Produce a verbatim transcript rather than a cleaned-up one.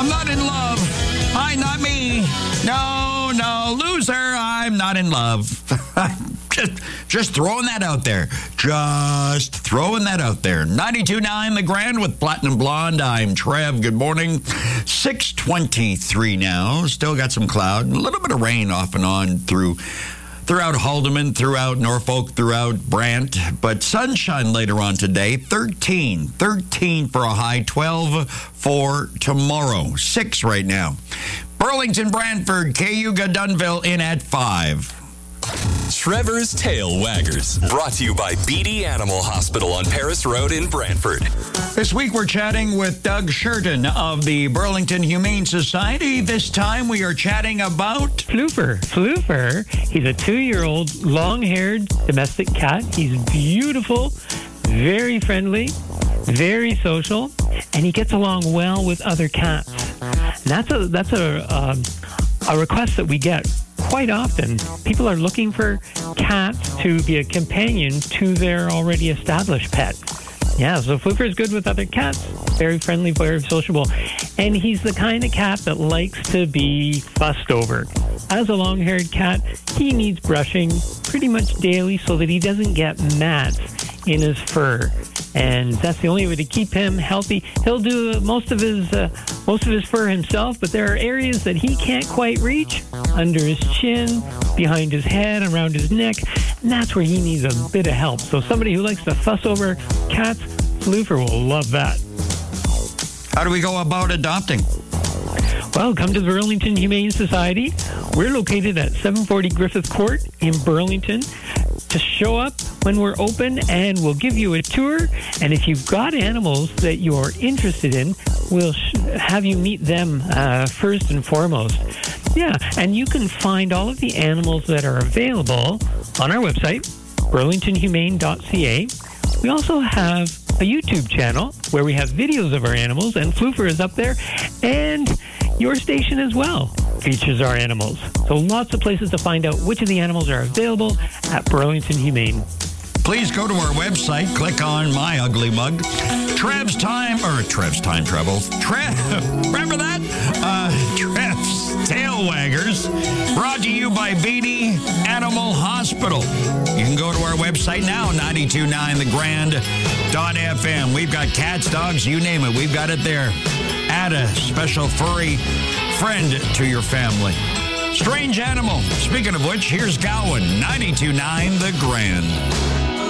I'm not in love. Hi, not me. No, no, loser. I'm not in love. just, just throwing that out there. Just throwing that out there. ninety-two point nine The Grand with Platinum Blonde. I'm Trev. Good morning. six twenty-three now. Still got some cloud. A little bit of rain off and on through... Throughout Haldeman, throughout Norfolk, throughout Brant, but sunshine later on today. thirteen, thirteen for a high, twelve for tomorrow. six right now. Burlington, Brantford, Cayuga, Dunville in at five. Trevor's Tail Waggers, brought to you by Beatty Animal Hospital on Paris Road in Brantford. This week we're chatting with Doug Shurton of the Burlington Humane Society. This time we are chatting about... Floofer. Floofer. He's a two-year-old, long-haired domestic cat. He's beautiful, very friendly, very social, and he gets along well with other cats. And that's a, that's a, um, a request that we get quite often. People are looking for cats to be a companion to their already established pet. Yeah, so Floofer is good with other cats. Very friendly, very sociable. And he's the kind of cat that likes to be fussed over. As a long-haired cat, he needs brushing pretty much daily so that he doesn't get mats in his fur. And that's the only way to keep him healthy. He'll do most of his uh, most of his fur himself, but there are areas that he can't quite reach, under his chin, behind his head, around his neck, and that's where he needs a bit of help. So somebody who likes to fuss over cats, Floofer will love that. How do we go about adopting? Well, come to the Burlington Humane Society. We're located at seven forty Griffith Court in Burlington. Just show up when we're open and we'll give you a tour. And if you've got animals that you're interested in, we'll sh- have you meet them uh, first and foremost. Yeah, and you can find all of the animals that are available on our website, burlington humane dot c a. We also have a YouTube channel where we have videos of our animals, and Floofer is up there. And your station as well features our animals. So lots of places to find out which of the animals are available at Burlington Humane. Please go to our website, click on My Ugly Mug. Trev's Time, or Trev's Time Travel. Trev, remember that? Uh, Trev's Tail Waggers, brought to you by Beatty Animal Hospital. You can go to our website now, ninety-two point nine the grand dot f m. We've got cats, dogs, you name it. We've got it there. Add a special furry friend to your family. Strange animal. Speaking of which, here's Gowan, ninety-two point nine The Grand.